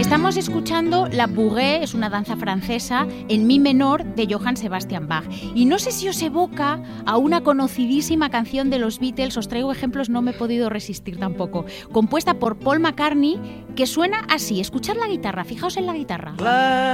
Estamos escuchando la Bourrée, es una danza francesa, en mi menor de Johann Sebastian Bach. Y no sé si os evoca a una conocidísima canción de los Beatles, os traigo ejemplos, no me he podido resistir tampoco, compuesta por Paul McCartney, que suena así. Escuchad la guitarra, fijaos en la guitarra.